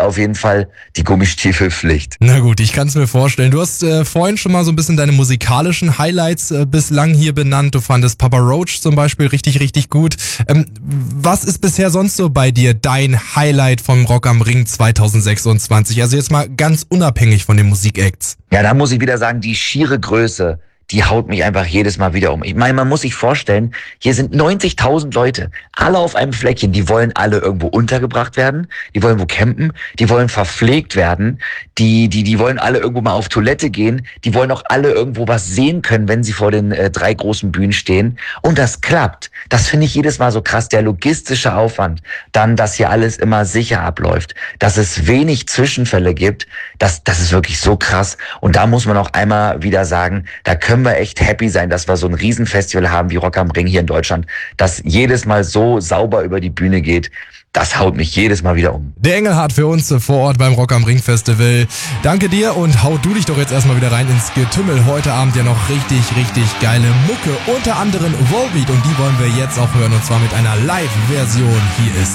auf jeden Fall die Gummistiefelpflicht. Na gut, ich kann es mir vorstellen. Du hast vorhin schon mal so ein bisschen deine musikalischen Highlights bislang hier benannt. Du fandest Papa Roach zum Beispiel richtig, richtig gut. Was ist bisher sonst so bei dir dein Highlight vom Rock am Ring 2026? Also jetzt mal ganz unabhängig von den Musikacts. Ja, da muss ich wieder sagen, die schiere Größe, die haut mich einfach jedes Mal wieder um. Ich meine, man muss sich vorstellen, hier sind 90.000 Leute, alle auf einem Fleckchen, die wollen alle irgendwo untergebracht werden, die wollen wo campen, die wollen verpflegt werden, die wollen alle irgendwo mal auf Toilette gehen, die wollen auch alle irgendwo was sehen können, wenn sie vor den 3 großen Bühnen stehen. Und das klappt. Das finde ich jedes Mal so krass, der logistische Aufwand, dann, dass hier alles immer sicher abläuft, dass es wenig Zwischenfälle gibt, das ist wirklich so krass. Und da muss man auch einmal wieder sagen, da können wir echt happy sein, dass wir so ein Riesenfestival haben wie Rock am Ring hier in Deutschland, das jedes Mal so sauber über die Bühne geht. Das haut mich jedes Mal wieder um. Der Engelhardt für uns vor Ort beim Rock am Ring Festival. Danke dir und hau du dich doch jetzt erstmal wieder rein ins Getümmel. Heute Abend ja noch richtig, richtig geile Mucke. Unter anderem Volbeat und die wollen wir jetzt auch hören und zwar mit einer Live-Version. Hier ist